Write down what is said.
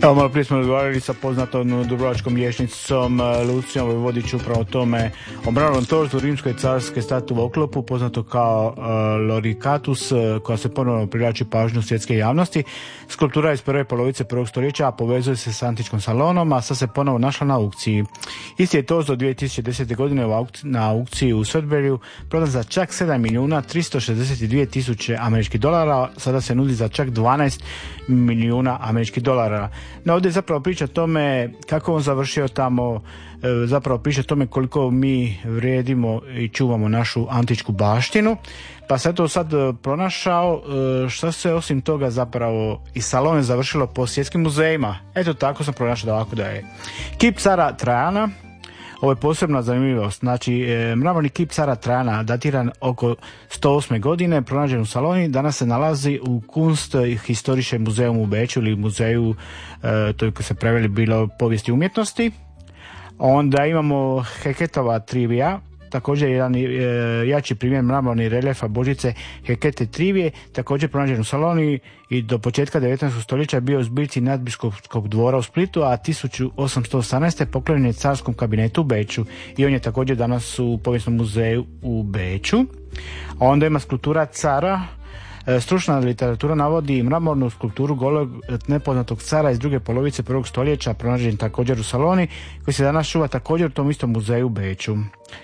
Evo, malo prije smo razgovarali sa poznatom dubrovačkom liječnicom Lucijom Vojvodić upravo o tome, o mramornom torzu rimske carske statue u oklopu, poznato kao Loricatus, koja se ponovno privlači pažnju svjetske javnosti. Skulptura je iz prve polovice prvog stoljeća, a povezuje se s antičkom salonom, a sad se ponovo našla na aukciji. Isti je torz do 2010. godine na aukciji u Sudburyju prodan za čak 7.362.000 američkih dolara, sada se nudi za čak 12 milijuna američkih dolara. No, ovdje zapravo priča o tome kako on završio tamo, zapravo priča o tome koliko mi vrijedimo i čuvamo našu antičku baštinu. Pa sam to sad pronašao što se osim toga zapravo i salon je završilo po svjetskim muzejima. Eto tako sam pronašao da ovako da je. Kip cara Trajana. Ovo je posebna zanimljivost. Znači, mramorni kip cara Trajana, datiran oko 108. godine, pronađen u Saloni, danas se nalazi u Kunsthistorische Museum u Beču ili muzeju, to je ko se preveli bilo povijesti umjetnosti. Onda imamo Heketova trivija, također jedan jači primjer mramorni reljefa Božice Hekete trivije, također pronađen u Saloni i do početka 19. stoljeća bio u zbirci nadbiskupskog dvora u Splitu, a 1818. poklonjen je carskom kabinetu u Beču i on je također danas u povijesnom muzeju u Beču. A onda ima skulptura cara. Stručna literatura navodi mramornu skulpturu golog nepoznatog cara iz druge polovice prvog stoljeća, pronađen također u Saloni, koji se danas čuva također u tom istom muzeju u Beču.